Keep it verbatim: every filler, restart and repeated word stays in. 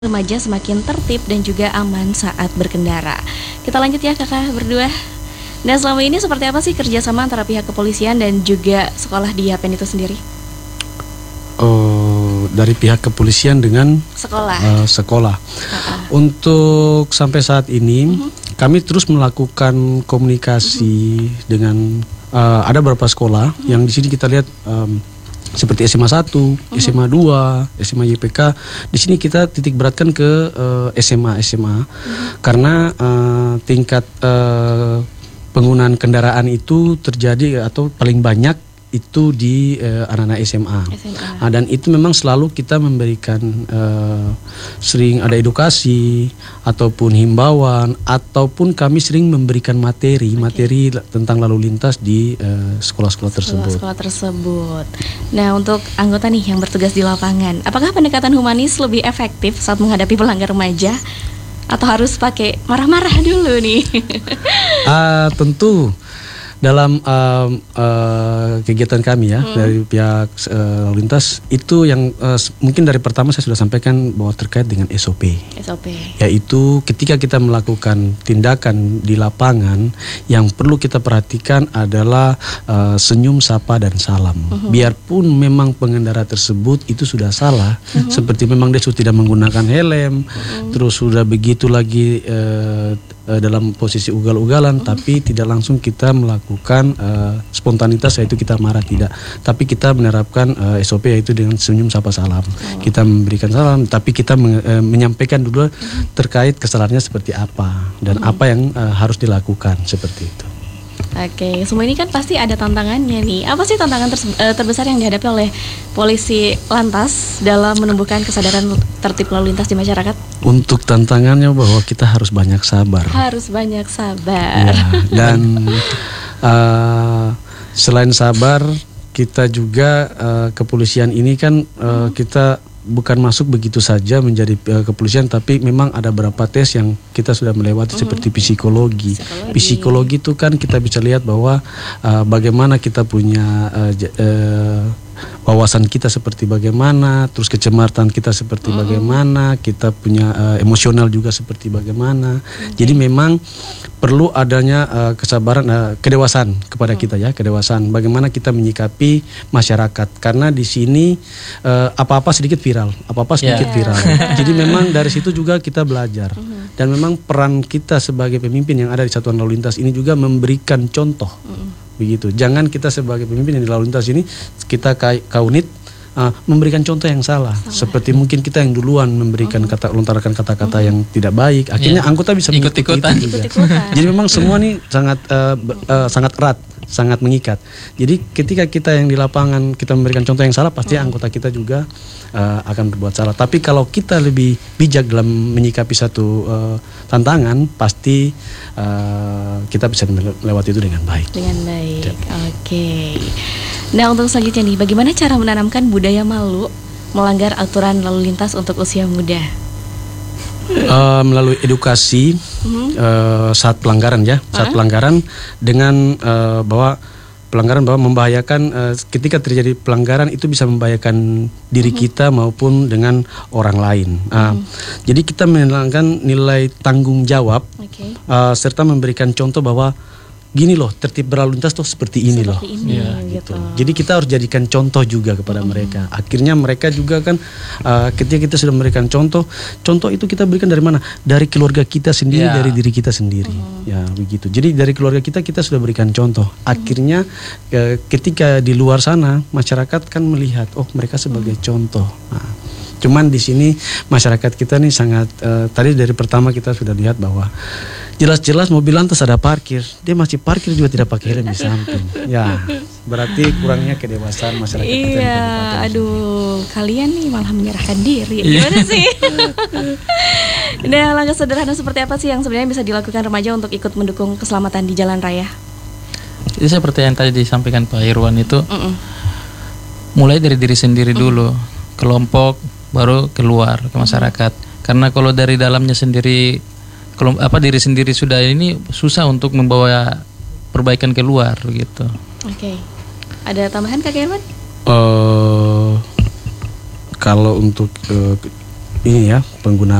remaja semakin tertib dan juga aman saat berkendara. Kita lanjut ya kakak berdua. Nah, selama ini seperti apa sih kerjasama antara pihak kepolisian dan juga sekolah di Yapen itu sendiri? Oh, dari pihak kepolisian dengan sekolah. Uh, sekolah. Uh-uh. Untuk sampai saat ini uh-huh. kami terus melakukan komunikasi uh-huh. dengan uh, ada beberapa sekolah uh-huh. yang di sini kita lihat um, seperti S M A satu, uh-huh. S M A dua, S M A Y P K. Di sini kita titik beratkan ke uh, S M A S M A uh-huh. karena uh, tingkat uh, penggunaan kendaraan itu terjadi atau paling banyak itu di uh, anak-anak S M A. S M A. Nah, dan itu memang selalu kita memberikan uh, sering ada edukasi ataupun himbauan ataupun kami sering memberikan materi okay. materi tentang lalu lintas di uh, sekolah-sekolah tersebut. Sekolah tersebut. Nah, untuk anggota nih yang bertugas di lapangan, apakah pendekatan humanis lebih efektif saat menghadapi pelanggar remaja atau harus pakai marah-marah dulu nih? uh, tentu dalam uh, uh, kegiatan kami ya hmm. dari pihak uh, lalu lintas itu yang uh, mungkin dari pertama saya sudah sampaikan bahwa terkait dengan S O P. S O P. Yaitu ketika kita melakukan tindakan di lapangan yang perlu kita perhatikan adalah uh, senyum, sapa dan salam. Hmm. Biarpun memang pengendara tersebut itu sudah salah, hmm. seperti memang dia sudah tidak menggunakan helm, hmm. terus sudah begitu lagi uh, dalam posisi ugal-ugalan, uh-huh. tapi tidak langsung kita melakukan uh, spontanitas yaitu kita marah, tidak, tapi kita menerapkan uh, S O P yaitu dengan senyum sapa salam. Oh. Kita memberikan salam, tapi kita me- uh, menyampaikan dulu uh-huh. terkait kesalahannya seperti apa dan uh-huh. apa yang uh, harus dilakukan seperti itu. Oke, semua ini kan pasti ada tantangannya nih. Apa sih tantangan ter- terbesar yang dihadapi oleh polisi lantas dalam menumbuhkan kesadaran tertib lalu lintas di masyarakat? Untuk tantangannya bahwa kita harus banyak sabar. Harus banyak sabar. Ya, dan uh, selain sabar, kita juga uh, kepolisian ini kan uh, hmm. kita bukan masuk begitu saja menjadi uh, kepolisian, tapi memang ada beberapa tes yang kita sudah melewati mm. seperti psikologi. Psikologi. Psikologi itu kan kita bisa lihat bahwa uh, bagaimana kita punya uh, j- uh, wawasan kita seperti bagaimana, terus kecemaran kita seperti mm. bagaimana, kita punya uh, emosional juga seperti bagaimana. Okay. Jadi memang perlu adanya uh, kesabaran, uh, kedewasaan kepada mm. kita ya, kedewasaan. Bagaimana kita menyikapi masyarakat, karena di sini uh, apa-apa sedikit viral, apa-apa sedikit yeah. viral. Jadi memang dari situ juga kita belajar. Mm. Dan memang peran kita sebagai pemimpin yang ada di Satuan Lalu Lintas ini juga memberikan contoh. Mm. Begitu. Jangan kita sebagai pemimpin yang di lalu lintas ini kita kaunit uh, memberikan contoh yang salah. salah. Seperti mungkin kita yang duluan memberikan uh-huh. kata lontarkan kata-kata uh-huh. yang tidak baik. Akhirnya yeah. anggota bisa ikut-ikutan. Ikut-ikutan. Jadi memang semua ini sangat uh, uh, sangat erat, sangat mengikat. Jadi ketika kita yang di lapangan kita memberikan contoh yang salah, pasti uh-huh. anggota kita juga uh, akan berbuat salah. Tapi kalau kita lebih bijak dalam menyikapi satu uh, tantangan, pasti uh, kita bisa melewati itu dengan baik. Dengan baik. Ya. Oke. Okay. Nah, untuk selanjutnya nih, bagaimana cara menanamkan budaya malu melanggar aturan lalu lintas untuk usia muda? Uh, melalui edukasi mm-hmm. uh, saat pelanggaran ya, saat uh-huh. pelanggaran dengan uh, bahwa pelanggaran bahwa membahayakan uh, ketika terjadi pelanggaran itu bisa membahayakan diri uh-huh. kita maupun dengan orang lain. Uh, uh-huh. Jadi kita menanamkan nilai tanggung jawab okay. uh, serta memberikan contoh bahwa gini loh, tertib berlalu lintas tuh seperti ini seperti loh. Ini, ya, gitu. gitu. Jadi kita harus jadikan contoh juga kepada mm-hmm. mereka. Akhirnya mereka juga kan uh, ketika kita sudah memberikan contoh, contoh itu kita berikan dari mana? Dari keluarga kita sendiri, yeah. dari diri kita sendiri. Mm-hmm. Ya, begitu. Jadi dari keluarga kita kita sudah berikan contoh. Akhirnya mm-hmm. uh, ketika di luar sana masyarakat kan melihat, oh mereka sebagai mm-hmm. contoh. Nah, cuman di sini masyarakat kita nih sangat uh, tadi dari pertama kita sudah lihat bahwa jelas-jelas mobil lantas ada parkir, dia masih parkir juga tidak pakai helm di samping. Ya, berarti kurangnya kedewasaan masyarakat iya, kita. Iya, aduh, kalian nih malah menyerahkan diri. Gimana sih? Nah, langkah sederhana seperti apa sih yang sebenarnya bisa dilakukan remaja untuk ikut mendukung keselamatan di jalan raya? Jadi seperti yang tadi disampaikan Pak Irwan itu, Mm-mm. mulai dari diri sendiri Mm-mm. dulu, kelompok, baru keluar ke masyarakat. Mm-mm. Karena kalau dari dalamnya sendiri, kalau apa diri sendiri sudah ini susah untuk membawa perbaikan keluar gitu. Oke. Okay. Ada tambahan Kak Irwan? Uh, kalau untuk uh, ini ya pengguna